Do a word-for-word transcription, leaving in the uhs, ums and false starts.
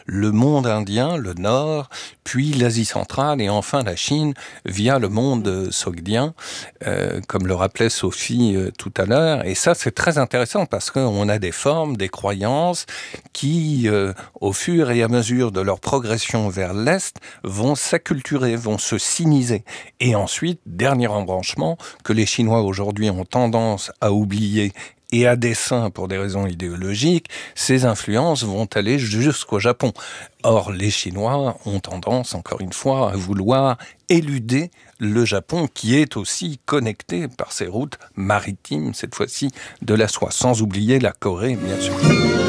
le monde indien, le Nord, puis l'Asie centrale et enfin la Chine via le monde sogdien, euh, comme le rappelait Sophie euh, tout à l'heure. Et ça, c'est très intéressant parce qu'on a des formes, des croyances qui, euh, au fur et à mesure de leur progression vers l'Est, vont s'acculturer, vont se siniser. Et ensuite, dernier embranchement, que les Chinois aujourd'hui ont tendance à oublier et à dessein pour des raisons idéologiques, ces influences vont aller jusqu'au Japon. Or, les Chinois ont tendance, encore une fois, à vouloir éluder le Japon, qui est aussi connecté par ces routes maritimes, cette fois-ci, de la soie, sans oublier la Corée, bien sûr.